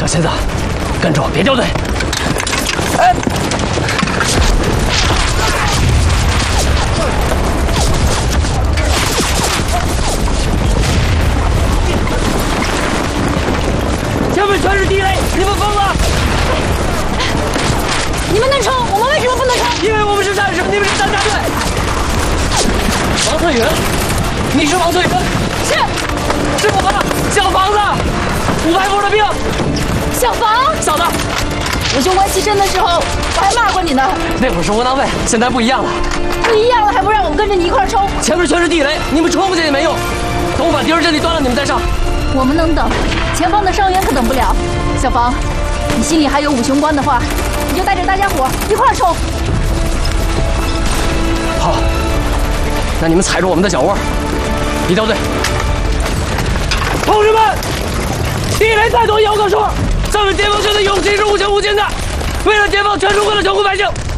现在跟着我，别掉队。哎，前面全是地雷，你们疯了！ 你们能冲，我们为什么不能冲？ 因为我们是战士，你们是担架队。王策云，你是王策云？是我，小房子，500波的兵。 小房， 小子， 武雄关牺牲的时候，我还骂过你呢。 那会儿是窝囊废，现在不一样了。 不一样了，还不让我们跟着你一块冲？ 前面全是地雷，你们冲不进也没用。等我把敌人阵地端了，你们再上。 我们能等，前方的伤员可等不了。小房，你心里还有武雄关的话，你就带着大家伙一块冲。 好，那你们踩着我们的脚窝，一掉队。同志们，地雷再多也要个数。咱们解放军的勇气是无穷无尽的，为了解放全中国的穷苦百姓，